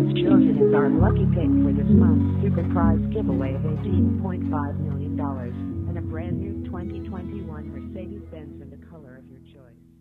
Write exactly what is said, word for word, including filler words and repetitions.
chosen as our lucky pick for this month's super prize giveaway of eighteen point five million dollars and a brand new twenty twenty-one Mercedes-Benz in the color of your choice.